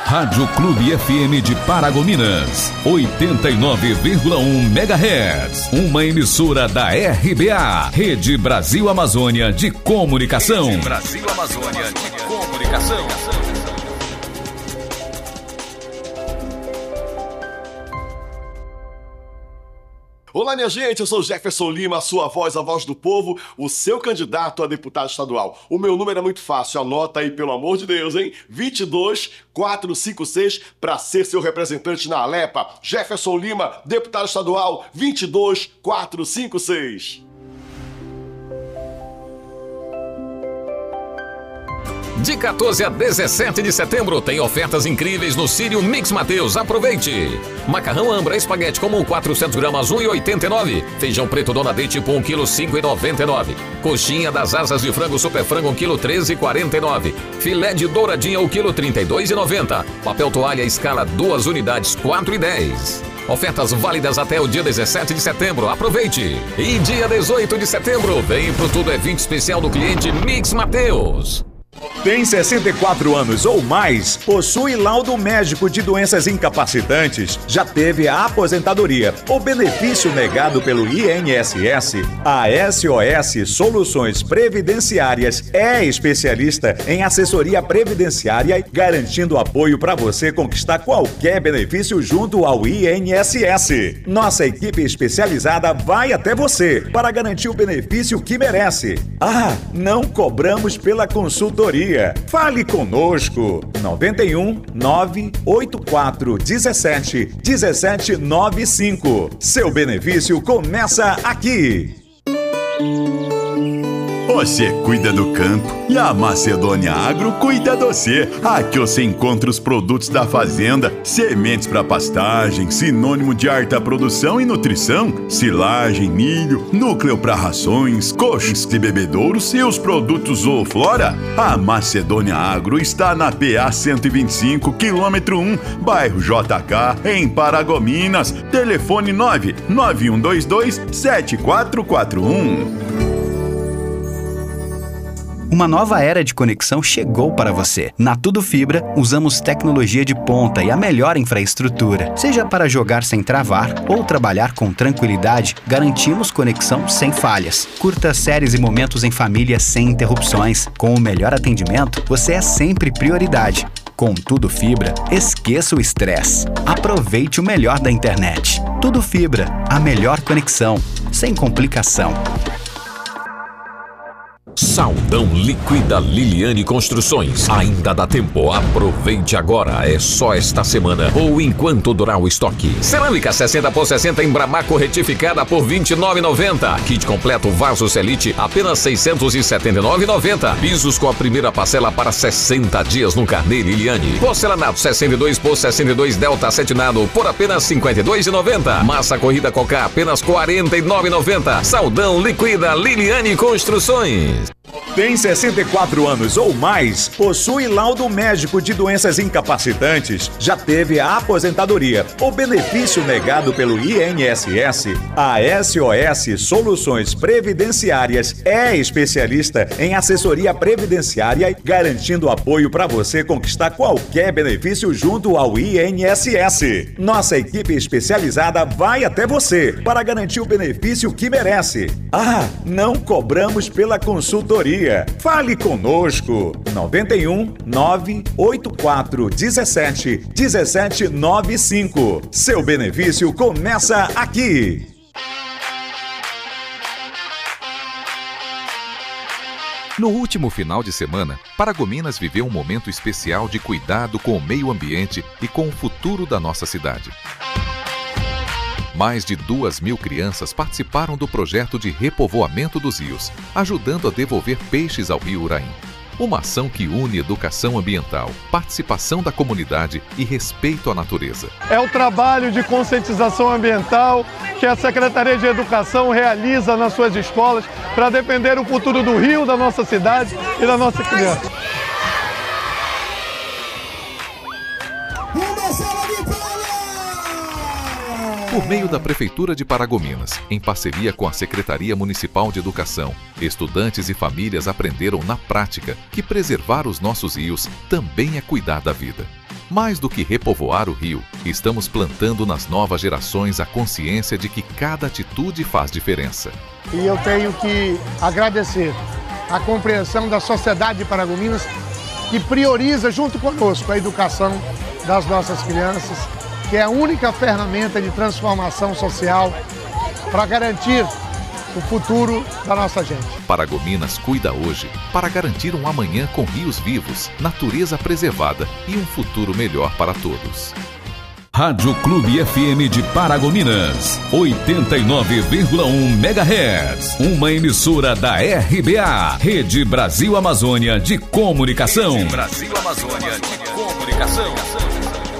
Rádio Clube FM de Paragominas, 89,1 MHz. Uma emissora da RBA, Rede Brasil Amazônia de Comunicação. Rede Brasil Amazônia de Comunicação. Olá, minha gente, eu sou Jefferson Lima, a sua voz, a voz do povo, o seu candidato a deputado estadual. O meu número é muito fácil, anota aí, pelo amor de Deus, hein? 22456 para ser seu representante na Alepa. Jefferson Lima, deputado estadual, 22456. De 14 a 17 de setembro tem ofertas incríveis no Sírio Mix Mateus. Aproveite! Macarrão Ambra espaguete comum 400 gramas 1,89. Feijão preto Dona D tipo 1 kg 5,99. Coxinha das asas de frango super frango 1 kg 13,49. Filé de douradinha 1 kg 32,90. Papel toalha escala 2 unidades 4,10. Ofertas válidas até o dia 17 de setembro. Aproveite! E dia 18 de setembro vem pro Tudo é 20 especial do cliente Mix Mateus. Tem 64 anos ou mais, possui laudo médico de doenças incapacitantes, já teve a aposentadoria ou benefício negado pelo INSS, a SOS Soluções Previdenciárias é especialista em assessoria previdenciária, garantindo apoio para você conquistar qualquer benefício junto ao INSS. Nossa equipe especializada vai até você para garantir o benefício que merece. Não cobramos pela consultoria. Fale conosco. 91 984 17 1795. Seu benefício começa aqui. Você cuida do campo e a Macedônia Agro cuida de você. Aqui você encontra os produtos da fazenda, sementes para pastagem, sinônimo de alta produção e nutrição, silagem, milho, núcleo para rações, coxos e bebedouros e os produtos Zooflora. A Macedônia Agro está na PA 125, quilômetro 1, bairro JK, em Paragominas. Telefone 99122 7441. Uma nova era de conexão chegou para você. Na Tudo Fibra, usamos tecnologia de ponta e a melhor infraestrutura. Seja para jogar sem travar ou trabalhar com tranquilidade, garantimos conexão sem falhas. Curta séries e momentos em família sem interrupções. Com o melhor atendimento, você é sempre prioridade. Com Tudo Fibra, esqueça o estresse. Aproveite o melhor da internet. Tudo Fibra, a melhor conexão, sem complicação. Saldão Liquida Liliane Construções. Ainda dá tempo. Aproveite agora. É só esta semana ou enquanto durar o estoque. Cerâmica 60 por 60 em Bramaco retificada por R$ 29,90. Kit completo vaso Celite apenas R$ 679,90. Pisos com a primeira parcela para 60 dias no carnê Liliane. Porcelanato 62 por 62 Delta Acetinado por apenas R$ 52,90. Massa corrida Cocá apenas R$ 49,90. Saldão Liquida Liliane Construções. Tem 64 anos ou mais, possui laudo médico de doenças incapacitantes, já teve a aposentadoria ou benefício negado pelo INSS, a SOS Soluções Previdenciárias é especialista em assessoria previdenciária, garantindo apoio para você conquistar qualquer benefício junto ao INSS. Nossa equipe especializada vai até você para garantir o benefício que merece. Não cobramos pela consultoria. Fale conosco. 91 984 17 1795. Seu benefício começa aqui. No último final de semana, Paragominas viveu um momento especial de cuidado com o meio ambiente e com o futuro da nossa cidade. Mais de 2.000 crianças participaram do projeto de repovoamento dos rios, ajudando a devolver peixes ao rio Uraim. Uma ação que une educação ambiental, participação da comunidade e respeito à natureza. É o trabalho de conscientização ambiental que a Secretaria de Educação realiza nas suas escolas para defender o futuro do rio, da nossa cidade e da nossa criança. Por meio da Prefeitura de Paragominas, em parceria com a Secretaria Municipal de Educação, estudantes e famílias aprenderam na prática que preservar os nossos rios também é cuidar da vida. Mais do que repovoar o rio, estamos plantando nas novas gerações a consciência de que cada atitude faz diferença. E eu tenho que agradecer a compreensão da sociedade de Paragominas, que prioriza junto conosco a educação das nossas crianças, que é a única ferramenta de transformação social para garantir o futuro da nossa gente. Paragominas cuida hoje para garantir um amanhã com rios vivos, natureza preservada e um futuro melhor para todos. Rádio Clube FM de Paragominas, 89,1 MHz. Uma emissora da RBA, Rede Brasil Amazônia de Comunicação. Rede Brasil Amazônia de Comunicação.